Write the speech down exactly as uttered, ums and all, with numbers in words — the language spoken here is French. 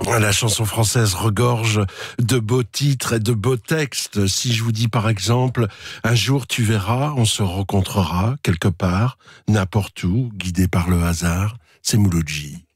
La chanson française regorge de beaux titres et de beaux textes. Si je vous dis par exemple, un jour tu verras, on se rencontrera quelque part, n'importe où, guidé par le hasard, c'est Mouloudji.